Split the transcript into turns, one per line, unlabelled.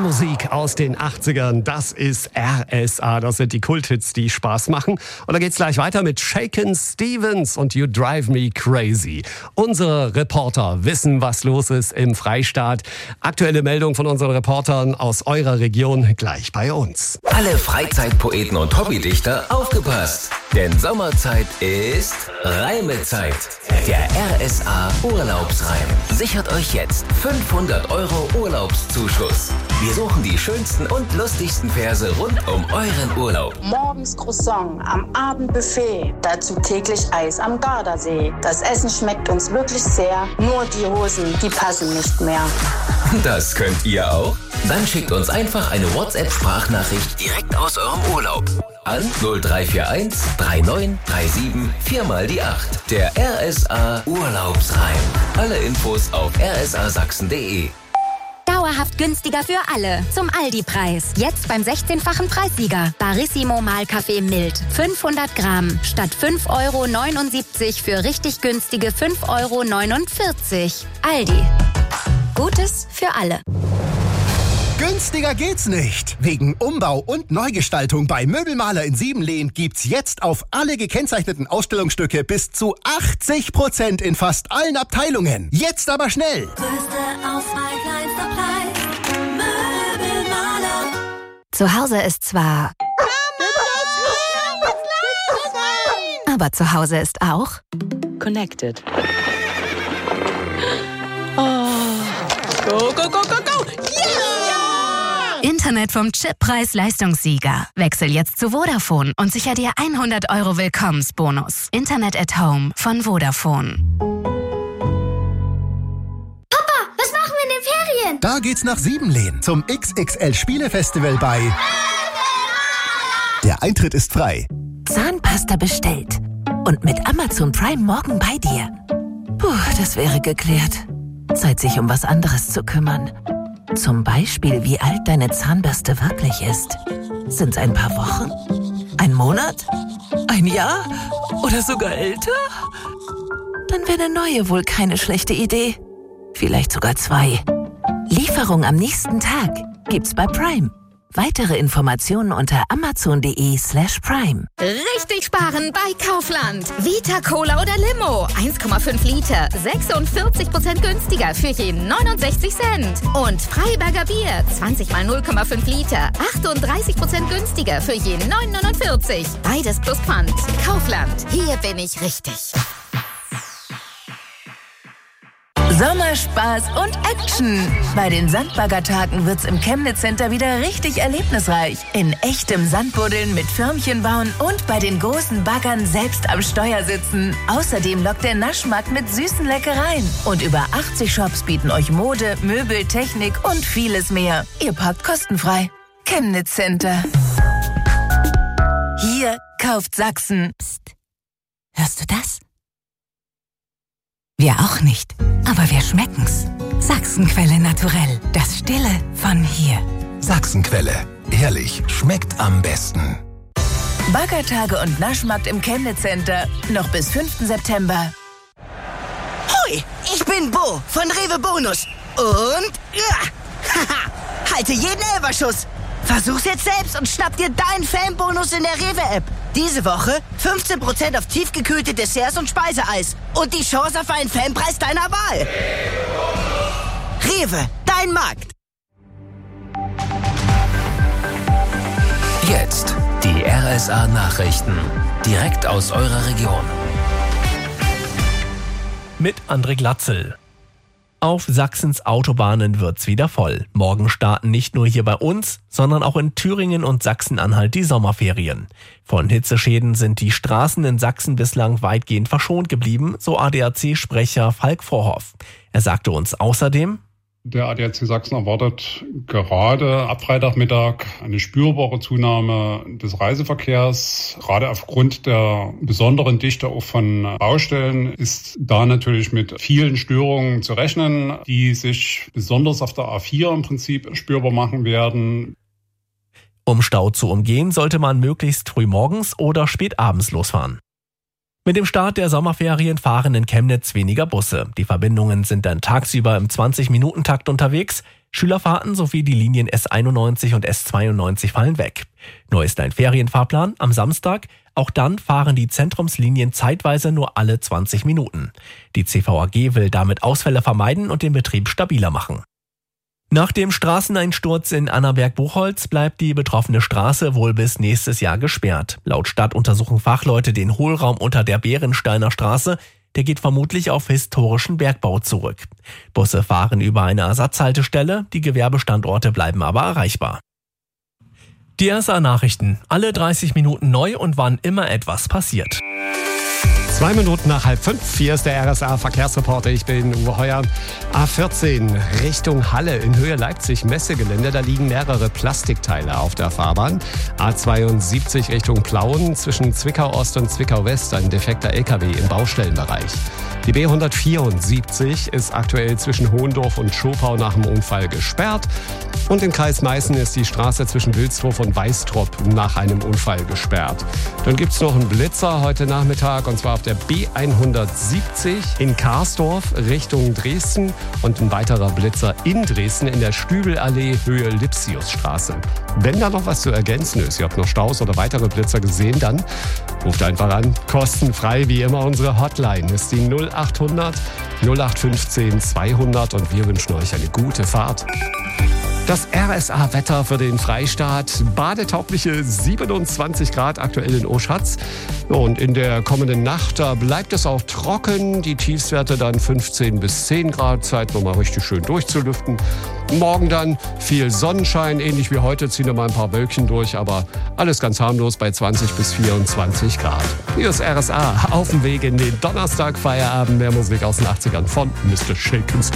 Musik aus den 80ern, das ist RSA. Das sind die Kulthits, die Spaß machen. Und da geht's gleich weiter mit Shakin' Stevens und You Drive Me Crazy. Unsere Reporter wissen, was los ist im Freistaat. Aktuelle Meldung von unseren Reportern aus eurer Region gleich bei uns.
Alle Freizeitpoeten und Hobbydichter aufgepasst. Denn Sommerzeit ist Reimezeit. Der RSA Urlaubsreim sichert euch jetzt 500 € Urlaubszuschuss. Wir suchen die schönsten und lustigsten Verse rund um euren Urlaub.
Morgens Croissant, am Abend Buffet, dazu täglich Eis am Gardasee. Das Essen schmeckt uns wirklich sehr, nur die Hosen, die passen nicht mehr.
Das könnt ihr auch? Dann schickt uns einfach eine WhatsApp-Sprachnachricht direkt aus eurem Urlaub. An 0341 3937 4 mal die 8. Der RSA Urlaubsreim. Alle Infos auf rsasachsen.de.
Dauerhaft günstiger für alle. Zum Aldi-Preis. Jetzt beim 16-fachen Preissieger. Barissimo Mahlkaffee Mild. 500 Gramm. Statt 5,79 € für richtig günstige 5,49 €. Aldi. Gutes für alle.
Günstiger geht's nicht. Wegen Umbau und Neugestaltung bei Möbelmaler in Siebenlehn gibt's jetzt auf alle gekennzeichneten Ausstellungsstücke bis zu 80% in fast allen Abteilungen. Jetzt aber schnell.
Größte Auswahl, kleinster Preis. Möbelmaler.
Zu Hause ist zwar... Aber zu Hause ist auch...
Connected. Oh. Go, go, go, go, go! Yeah!
Internet vom Chip-Preis-Leistungssieger. Wechsel jetzt zu Vodafone und sicher dir 100 € Willkommensbonus. Internet at Home von Vodafone.
Papa, was machen wir in den Ferien?
Da geht's nach Siebenlehn zum XXL-Spielefestival bei... Der Eintritt ist frei.
Zahnpasta bestellt. Und mit Amazon Prime morgen bei dir. Puh, das wäre geklärt. Zeit, sich um was anderes zu kümmern. Zum Beispiel, wie alt deine Zahnbürste wirklich ist. Sind's ein paar Wochen? Ein Monat? Ein Jahr? Oder sogar älter? Dann wäre eine neue wohl keine schlechte Idee. Vielleicht sogar 2. Lieferung am nächsten Tag gibt's bei Prime. Weitere Informationen unter amazon.de/prime.
Richtig sparen bei Kaufland. Vita Cola oder Limo. 1,5 Liter. 46% günstiger für je 69 Cent. Und Freiberger Bier. 20 mal 0,5 Liter. 38% günstiger für je 9,49. Beides plus Pfand. Kaufland. Hier bin ich richtig.
Sommerspaß und Action. Bei den Sandbaggertagen wird's im Chemnitz Center wieder richtig erlebnisreich. In echtem Sandbuddeln mit Förmchen bauen und bei den großen Baggern selbst am Steuer sitzen. Außerdem lockt der Naschmarkt mit süßen Leckereien. Und über 80 Shops bieten euch Mode, Möbel, Technik und vieles mehr. Ihr parkt kostenfrei. Chemnitz Center. Hier kauft Sachsen. Psst. Hörst du das? Wir auch nicht, aber wir schmecken's. Sachsenquelle Naturell, das Stille von hier.
Sachsenquelle, ehrlich, schmeckt am besten.
Baggertage und Naschmarkt im Chemnitz Center, noch bis 5. September.
Hoi, ich bin Bo von Rewe Bonus. Und, haha, halte jeden Elferschuss. Versuch's jetzt selbst und schnapp dir deinen Fanbonus in der Rewe-App. Diese Woche 15% auf tiefgekühlte Desserts und Speiseeis. Und die Chance auf einen Fanpreis deiner Wahl. Rewe, dein Markt.
Jetzt die RSA-Nachrichten. Direkt aus eurer Region.
Mit André Glatzel. Auf Sachsens Autobahnen wird's wieder voll. Morgen starten nicht nur hier bei uns, sondern auch in Thüringen und Sachsen-Anhalt die Sommerferien. Von Hitzeschäden sind die Straßen in Sachsen bislang weitgehend verschont geblieben, so ADAC-Sprecher Falk Vorhoff. Er sagte uns außerdem:
Der ADAC Sachsen erwartet gerade ab Freitagmittag eine spürbare Zunahme des Reiseverkehrs. Gerade aufgrund der besonderen Dichte auch von Baustellen ist da natürlich mit vielen Störungen zu rechnen, die sich besonders auf der A4 im Prinzip spürbar machen werden.
Um Stau zu umgehen, sollte man möglichst früh morgens oder spät abends losfahren. Mit dem Start der Sommerferien fahren in Chemnitz weniger Busse. Die Verbindungen sind dann tagsüber im 20-Minuten-Takt unterwegs. Schülerfahrten sowie die Linien S91 und S92 fallen weg. Neu ist ein Ferienfahrplan am Samstag. Auch dann fahren die Zentrumslinien zeitweise nur alle 20 Minuten. Die CVAG will damit Ausfälle vermeiden und den Betrieb stabiler machen. Nach dem Straßeneinsturz in Annaberg-Buchholz bleibt die betroffene Straße wohl bis nächstes Jahr gesperrt. Laut Stadt untersuchen Fachleute den Hohlraum unter der Bärensteiner Straße. Der geht vermutlich auf historischen Bergbau zurück. Busse fahren über eine Ersatzhaltestelle, die Gewerbestandorte bleiben aber erreichbar. Die RSA-Nachrichten, alle 30 Minuten neu und wann immer etwas passiert.
2 Minuten nach 4:30. Hier ist der RSA-Verkehrsreporter. Ich bin Uwe Heuer. A14 Richtung Halle in Höhe Leipzig-Messegelände. Da liegen mehrere Plastikteile auf der Fahrbahn. A72 Richtung Plauen zwischen Zwickau-Ost und Zwickau-West. Ein defekter LKW im Baustellenbereich. Die B174 ist aktuell zwischen Hohendorf und Schopau nach dem Unfall gesperrt. Und im Kreis Meißen ist die Straße zwischen Wilsdorf und Weistrop nach einem Unfall gesperrt. Dann gibt es noch einen Blitzer heute Nachmittag, und zwar auf der B170 in Karsdorf Richtung Dresden und ein weiterer Blitzer in Dresden in der Stübelallee Höhe Lipsiusstraße. Wenn da noch was zu ergänzen ist, ihr habt noch Staus oder weitere Blitzer gesehen, dann ruft einfach an. Kostenfrei wie immer. Unsere Hotline ist die 0800 0815 200 und wir wünschen euch eine gute Fahrt. Das RSA-Wetter für den Freistaat. Badetaugliche 27 Grad aktuell in Oschatz. Und in der kommenden Nacht, da bleibt es auch trocken. Die Tiefstwerte dann 15 bis 10 Grad. Zeit nochmal richtig schön durchzulüften. Morgen dann viel Sonnenschein. Ähnlich wie heute ziehen wir mal ein paar Wölkchen durch. Aber alles ganz harmlos bei 20 bis 24 Grad. Hier ist RSA auf dem Weg in den Donnerstag-Feierabend. Mehr Musik aus den 80ern von Mr. Shakin' Stevens.